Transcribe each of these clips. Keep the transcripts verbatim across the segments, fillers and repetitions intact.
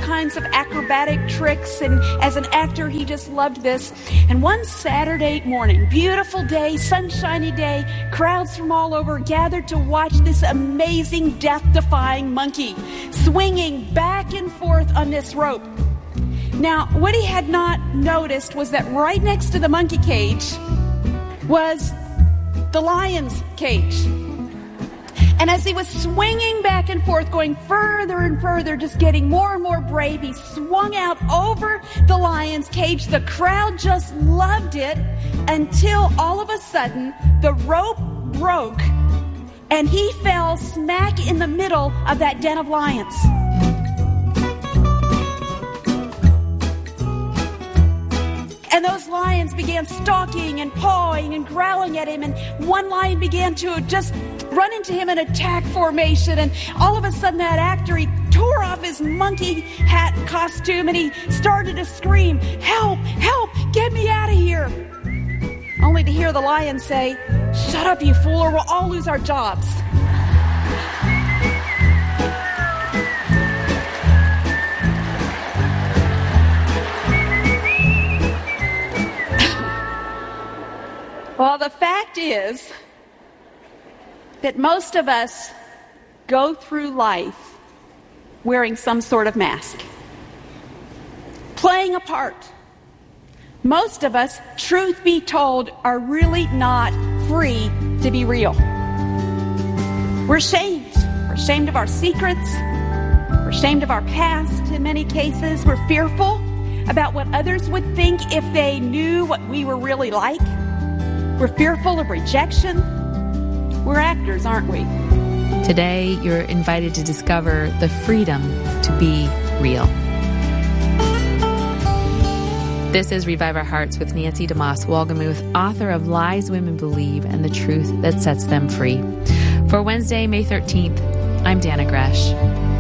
kinds of acrobatic tricks, and as an actor, he just loved this. And one Saturday morning, beautiful day, sunshiny day, crowds from all over gathered to watch this amazing death-defying monkey swinging back and forth on this rope. Now, what he had not noticed was that right next to the monkey cage was the lion's cage. And as he was swinging back and forth, going further and further, just getting more and more brave, he swung out over the lion's cage. The crowd just loved it until all of a sudden the rope broke and he fell smack in the middle of that den of lions. And those lions began stalking and pawing and growling at him, and one lion began to just run into him in attack formation, and all of a sudden that actor, he tore off his monkey hat costume and he started to scream, "Help! Help! Get me out of here!" Only to hear the lion say, "Shut up, you fool, or we'll all lose our jobs." Well, the fact is that most of us go through life wearing some sort of mask, playing a part. Most of us, truth be told, are really not free to be real. We're ashamed. We're ashamed of our secrets. We're ashamed of our past in many cases. We're fearful about what others would think if they knew what we were really like. We're fearful of rejection. We're actors, aren't we? Today, you're invited to discover the freedom to be real. This is Revive Our Hearts with Nancy DeMoss Wolgemuth, author of Lies Women Believe and the Truth That Sets Them Free. For Wednesday, May thirteenth, I'm Dana Gresh.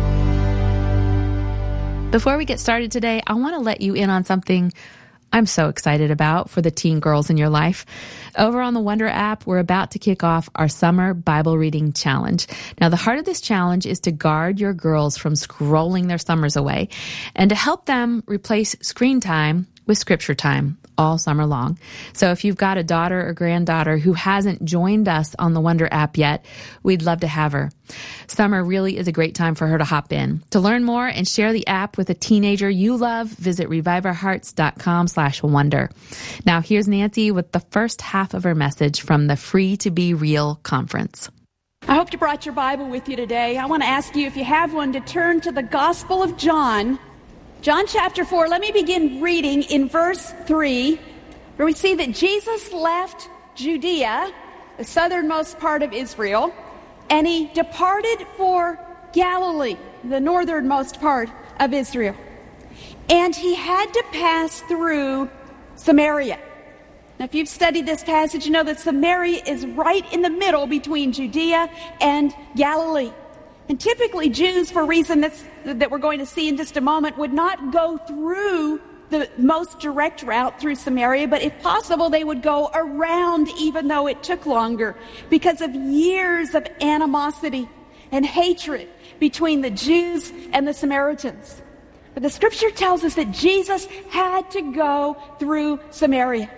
Before we get started today, I want to let you in on something I'm so excited about for the teen girls in your life. Over on the Wonder app, we're about to kick off our summer Bible reading challenge. Now, the heart of this challenge is to guard your girls from scrolling their summers away and to help them replace screen time with scripture time all summer long. So if you've got a daughter or granddaughter who hasn't joined us on the Wonder app yet, we'd love to have her. Summer really is a great time for her to hop in. To learn more and share the app with a teenager you love, visit reviveourhearts.com slash wonder. Now here's Nancy with the first half of her message from the Free to Be Real conference. I hope you brought your Bible with you today. I want to ask you, if you have one, to turn to the Gospel of John, John chapter four. Let me begin reading in verse three, where we see that Jesus left Judea, the southernmost part of Israel, and he departed for Galilee, the northernmost part of Israel. And he had to pass through Samaria. Now, if you've studied this passage, you know that Samaria is right in the middle between Judea and Galilee. And typically Jews, for a reason that's, that we're going to see in just a moment, would not go through the most direct route through Samaria, but if possible, they would go around, even though it took longer, because of years of animosity and hatred between the Jews and the Samaritans. But the scripture tells us that Jesus had to go through Samaria.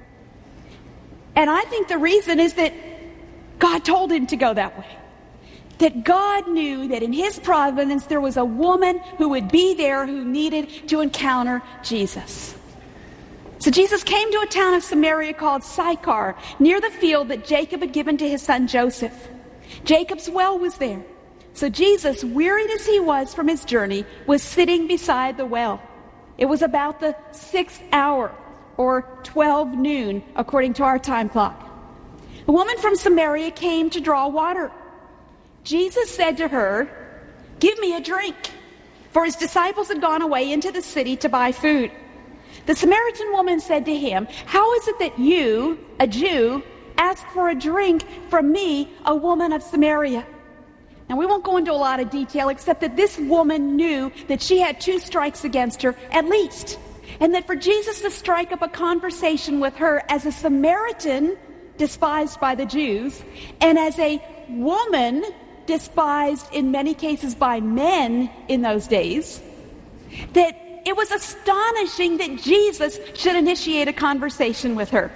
And I think the reason is that God told him to go that way. That God knew that in his providence there was a woman who would be there who needed to encounter Jesus. So Jesus came to a town of Samaria called Sychar, near the field that Jacob had given to his son Joseph. Jacob's well was there. So Jesus, wearied as he was from his journey, was sitting beside the well. It was about the sixth hour, or twelve noon, according to our time clock. A woman from Samaria came to draw water. Jesus said to her, "Give me a drink," for his disciples had gone away into the city to buy food. The Samaritan woman said to him, "How is it that you, a Jew, ask for a drink from me, a woman of Samaria?" Now, we won't go into a lot of detail, except that this woman knew that she had two strikes against her, at least, and that for Jesus to strike up a conversation with her as a Samaritan, despised by the Jews, and as a woman despised in many cases by men in those days, that it was astonishing that Jesus should initiate a conversation with her.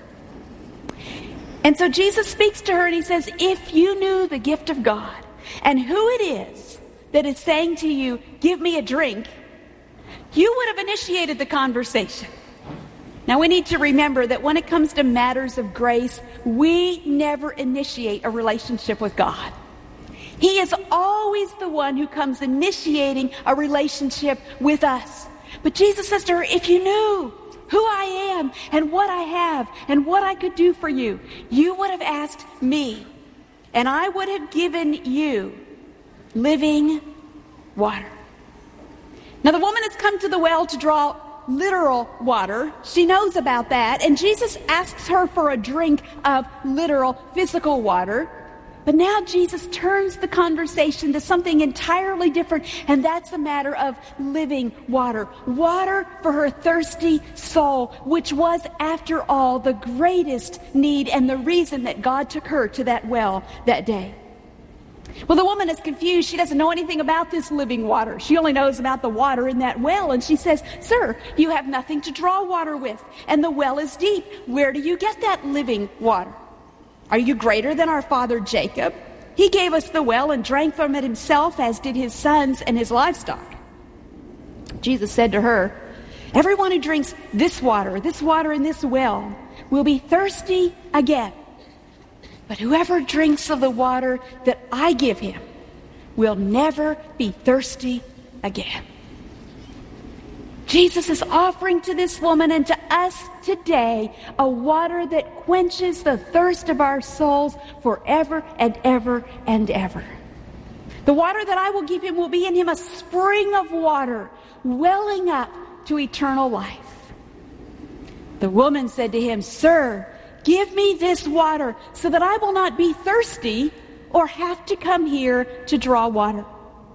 And so Jesus speaks to her and he says, if you knew the gift of God and who it is that is saying to you, give me a drink, you would have initiated the conversation. Now we need to remember that when it comes to matters of grace, we never initiate a relationship with God. He is always the one who comes initiating a relationship with us. But Jesus says to her, if you knew who I am and what I have and what I could do for you, you would have asked me, and I would have given you living water. Now the woman has come to the well to draw literal water. She knows about that. And Jesus asks her for a drink of literal physical water. But now Jesus turns the conversation to something entirely different, and that's a matter of living water. Water for her thirsty soul, which was, after all, the greatest need and the reason that God took her to that well that day. Well, the woman is confused. She doesn't know anything about this living water. She only knows about the water in that well. And she says, sir, you have nothing to draw water with, and the well is deep. Where do you get that living water? Are you greater than our father Jacob? He gave us the well and drank from it himself, as did his sons and his livestock. Jesus said to her, everyone who drinks this water, this water in this well, will be thirsty again. But whoever drinks of the water that I give him will never be thirsty again. Jesus is offering to this woman and to us today a water that quenches the thirst of our souls forever and ever and ever. The water that I will give him will be in him a spring of water welling up to eternal life. The woman said to him, sir, give me this water so that I will not be thirsty or have to come here to draw water.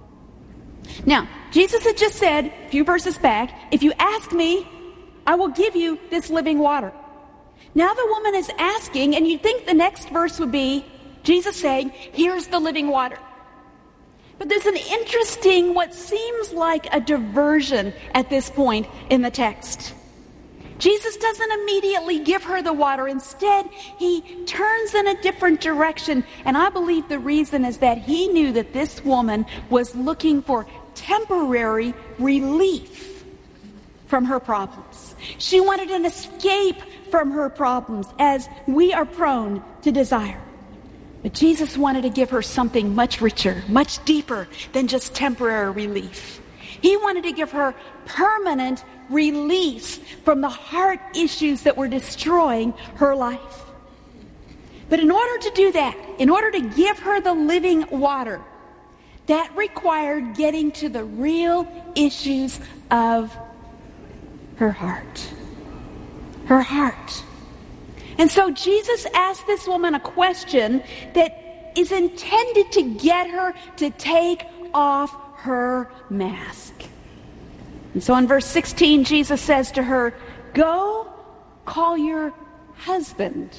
Now, Jesus had just said a few verses back, if you ask me, I will give you this living water. Now the woman is asking, and you'd think the next verse would be Jesus saying, here's the living water. But there's an interesting, what seems like a diversion at this point in the text. Jesus doesn't immediately give her the water. Instead, he turns in a different direction. And I believe the reason is that he knew that this woman was looking for temporary relief from her problems. She wanted an escape from her problems, as we are prone to desire. But Jesus wanted to give her something much richer, much deeper than just temporary relief. He wanted to give her permanent release from the heart issues that were destroying her life. But in order to do that, in order to give her the living water, that required getting to the real issues of her heart. Her heart. And so Jesus asked this woman a question that is intended to get her to take off her mask. And so in verse sixteen, Jesus says to her, go call your husband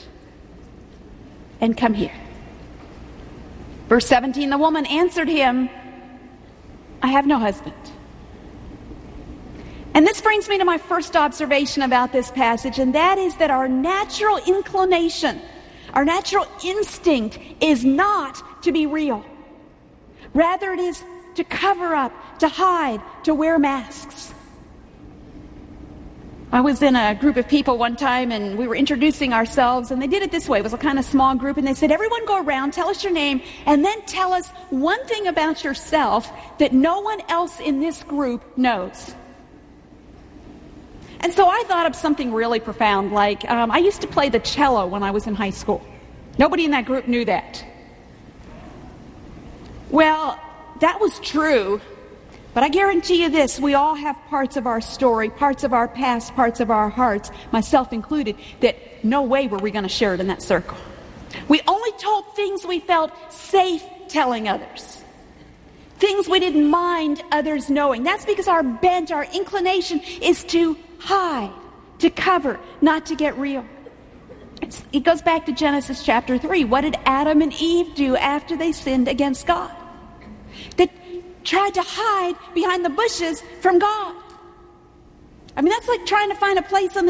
and come here. Verse seventeen, the woman answered him, I have no husband. And this brings me to my first observation about this passage, and that is that our natural inclination, our natural instinct is not to be real. Rather, it is to cover up, to hide, to wear masks. I was in a group of people one time, and we were introducing ourselves, and they did it this way. It was a kind of small group, and they said, everyone go around, tell us your name, and then tell us one thing about yourself that no one else in this group knows. And so I thought of something really profound, like um, I used to play the cello when I was in high school. Nobody in that group knew that. Well, that was true, but I guarantee you this, we all have parts of our story, parts of our past, parts of our hearts, myself included, that no way were we going to share it in that circle. We only told things we felt safe telling others. Things we didn't mind others knowing. That's because our bent, our inclination is to hide, to cover, not to get real. It's, it goes back to Genesis chapter three. What did Adam and Eve do after they sinned against God? That tried to hide behind the bushes from God. I mean, that's like trying to find a place on the